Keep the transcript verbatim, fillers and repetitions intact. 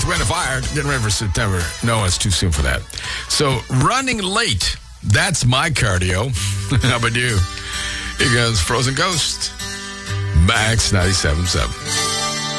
Wind of Fire, getting ready for September. No, it's too soon for that. So, running late, that's my cardio. How about you? Here goes Frozen Ghost, Max ninety-seven point seven.